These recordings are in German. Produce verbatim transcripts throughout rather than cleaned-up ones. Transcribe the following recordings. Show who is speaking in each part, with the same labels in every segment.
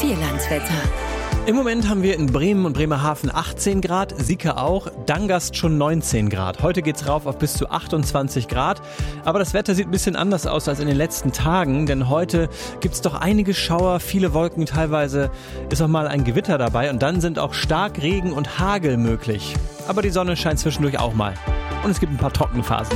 Speaker 1: Vierlandswetter.
Speaker 2: Im Moment haben wir in Bremen und Bremerhaven achtzehn Grad, Sieke auch, Dangast schon neunzehn Grad. Heute geht's rauf auf bis zu achtundzwanzig Grad. Aber das Wetter sieht ein bisschen anders aus als in den letzten Tagen, denn heute gibt's doch einige Schauer, viele Wolken, teilweise ist auch mal ein Gewitter dabei und dann sind auch stark Regen und Hagel möglich. Aber die Sonne scheint zwischendurch auch mal. Und es gibt ein paar trockene Phasen.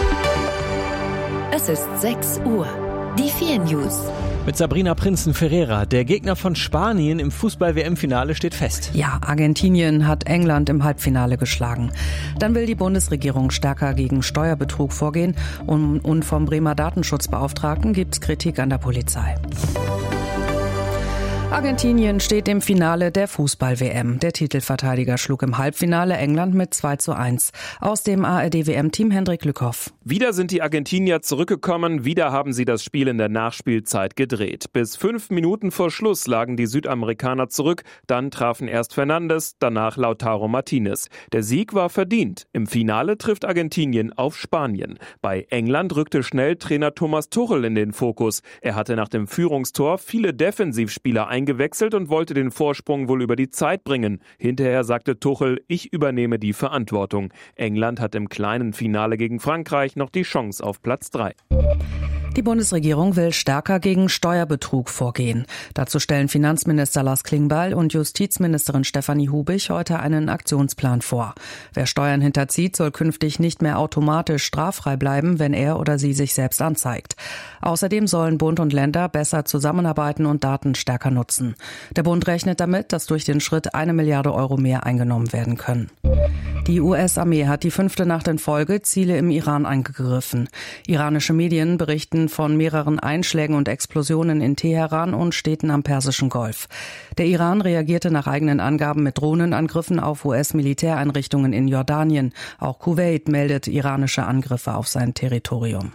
Speaker 1: Es ist sechs Uhr. Die vier News.
Speaker 2: Mit Sabrina Prinzen-Ferreira. Der Gegner von Spanien im Fußball-W M-Finale steht fest.
Speaker 3: Ja, Argentinien hat England im Halbfinale geschlagen. Dann will die Bundesregierung stärker gegen Steuerbetrug vorgehen und vom Bremer Datenschutzbeauftragten gibt's Kritik an der Polizei. Argentinien steht im Finale der Fußball-W M. Der Titelverteidiger schlug im Halbfinale England mit zwei zu eins. Aus dem A R D-W M-Team Hendrik Lückhoff.
Speaker 4: Wieder sind die Argentinier zurückgekommen, wieder haben sie das Spiel in der Nachspielzeit gedreht. Bis fünf Minuten vor Schluss lagen die Südamerikaner zurück, dann trafen erst Fernandes, danach Lautaro Martinez. Der Sieg war verdient. Im Finale trifft Argentinien auf Spanien. Bei England rückte schnell Trainer Thomas Tuchel in den Fokus. Er hatte nach dem Führungstor viele Defensivspieler eingewechselt und wollte den Vorsprung wohl über die Zeit bringen. Hinterher sagte Tuchel, ich übernehme die Verantwortung. England hat im kleinen Finale gegen Frankreich noch die Chance auf Platz drei.
Speaker 3: Die Bundesregierung will stärker gegen Steuerbetrug vorgehen. Dazu stellen Finanzminister Lars Klingbeil und Justizministerin Stefanie Hubich heute einen Aktionsplan vor. Wer Steuern hinterzieht, soll künftig nicht mehr automatisch straffrei bleiben, wenn er oder sie sich selbst anzeigt. Außerdem sollen Bund und Länder besser zusammenarbeiten und Daten stärker nutzen. Der Bund rechnet damit, dass durch den Schritt eine Milliarde Euro mehr eingenommen werden können. Die U S-Armee hat die fünfte Nacht in Folge Ziele im Iran angegriffen. Iranische Medien berichten von mehreren Einschlägen und Explosionen in Teheran und Städten am Persischen Golf. Der Iran reagierte nach eigenen Angaben mit Drohnenangriffen auf U S-Militäreinrichtungen in Jordanien. Auch Kuwait meldet iranische Angriffe auf sein Territorium.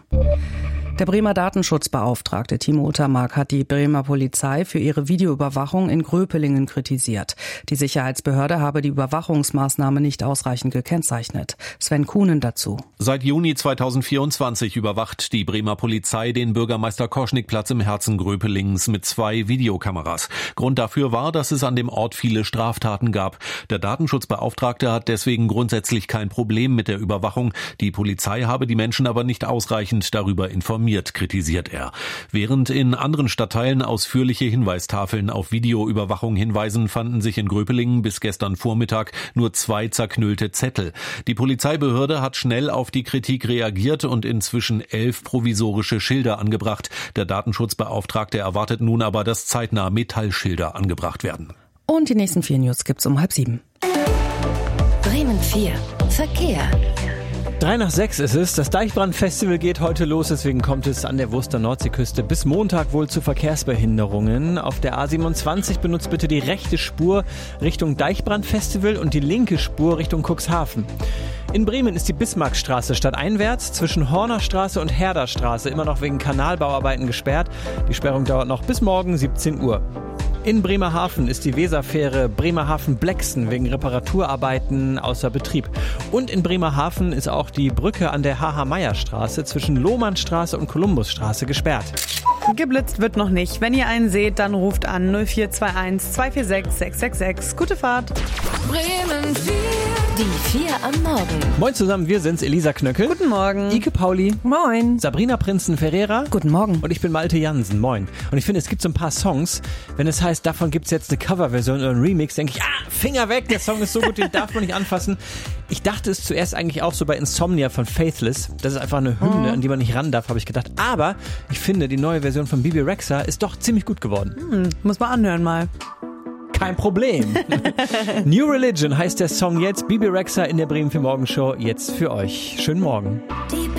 Speaker 3: Der Bremer Datenschutzbeauftragte Timo Utermark hat die Bremer Polizei für ihre Videoüberwachung in Gröpelingen kritisiert. Die Sicherheitsbehörde habe die Überwachungsmaßnahme nicht ausreichend gekennzeichnet. Sven Kuhnen dazu.
Speaker 5: Seit Juni zweitausendvierundzwanzig überwacht die Bremer Polizei den Bürgermeister-Koschnick-Platz im Herzen Gröpelingens mit zwei Videokameras. Grund dafür war, dass es an dem Ort viele Straftaten gab. Der Datenschutzbeauftragte hat deswegen grundsätzlich kein Problem mit der Überwachung. Die Polizei habe die Menschen aber nicht ausreichend darüber informiert, kritisiert er. Während in anderen Stadtteilen ausführliche Hinweistafeln auf Videoüberwachung hinweisen, fanden sich in Gröpelingen bis gestern Vormittag nur zwei zerknüllte Zettel. Die Polizeibehörde hat schnell auf die Kritik reagiert und inzwischen elf provisorische Schilder angebracht. Der Datenschutzbeauftragte erwartet nun aber, dass zeitnah Metallschilder angebracht werden.
Speaker 3: Und die nächsten vier News gibt's um halb sieben.
Speaker 1: Bremen vier. Verkehr.
Speaker 2: Drei nach sechs ist es. Das Deichbrand-Festival geht heute los, deswegen kommt es an der Wurster Nordseeküste bis Montag wohl zu Verkehrsbehinderungen. Auf der A siebenundzwanzig benutzt bitte die rechte Spur Richtung Deichbrand-Festival und die linke Spur Richtung Cuxhaven. In Bremen ist die Bismarckstraße stadteinwärts zwischen Hornerstraße und Herderstraße immer noch wegen Kanalbauarbeiten gesperrt. Die Sperrung dauert noch bis morgen siebzehn Uhr. In Bremerhaven ist die Weserfähre Bremerhaven-Blexen wegen Reparaturarbeiten außer Betrieb. Und in Bremerhaven ist auch die Brücke an der H H-Meyer-Straße zwischen Lohmannstraße und Kolumbusstraße gesperrt.
Speaker 6: Geblitzt wird noch nicht. Wenn ihr einen seht, dann ruft an null vier zwei eins zwei vier sechs sechs sechs sechs. Gute Fahrt.
Speaker 1: Bremen vier. Die vier am Morgen.
Speaker 2: Moin zusammen, wir sind's, Elisa Knöckel.
Speaker 6: Guten Morgen.
Speaker 2: Ike Pauli.
Speaker 6: Moin.
Speaker 2: Sabrina Prinzen-Ferreira.
Speaker 3: Guten Morgen.
Speaker 2: Und ich bin Malte Jansen. Moin. Und ich finde, es gibt so ein paar Songs, wenn es heißt, davon gibt's jetzt eine Coverversion oder einen Remix, denke ich, ah, Finger weg, der Song ist so gut, den darf man nicht anfassen. Ich dachte es zuerst eigentlich auch so bei Insomnia von Faithless. Das ist einfach eine Hymne, an die man nicht ran darf, habe ich gedacht. Aber ich finde, die neue Version von Bebe Rexha ist doch ziemlich gut geworden.
Speaker 6: Hm, muss man anhören mal.
Speaker 2: Kein Problem. New Religion heißt der Song jetzt. Bebe Rexha in der Bremen vier Morgen Show jetzt für euch. Schönen Morgen.
Speaker 1: Die